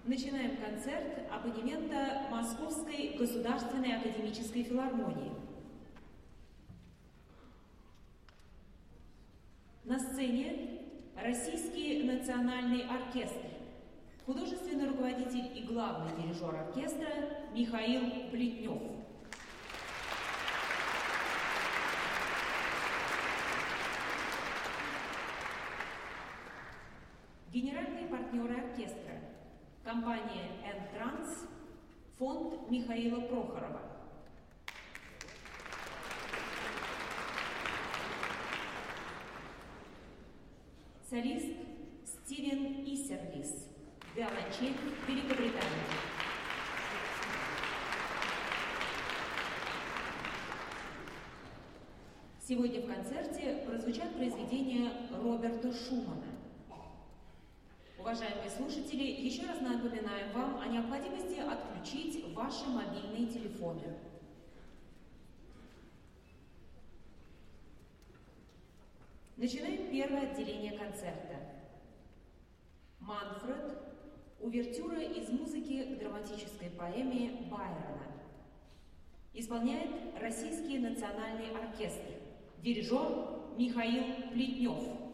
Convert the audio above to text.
Начинаем концерт абонемента Московской государственной академической филармонии. На сцене Российский национальный оркестр, художественный руководитель и главный дирижер оркестра Михаил Плетнев. Генеральные партнеры оркестра – компания «Энтранс», фонд Михаила Прохорова. Солист Стивен Исерлис, виолончель, Великобритания. Сегодня в концерте прозвучат произведения Роберта Шумана. Уважаемые слушатели, еще раз напоминаем вам о необходимости отключить ваши мобильные телефоны. Начинаем первое отделение концерта. Манфред, увертюра из музыки к драматической поэме Байрона. Исполняет Российский национальный оркестр. Дирижер Михаил Плетнев.